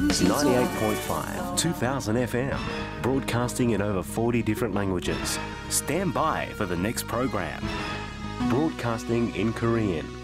98.5, 2000 FM, broadcasting in over 40 different languages. Stand by for the next program. Broadcasting in Korean.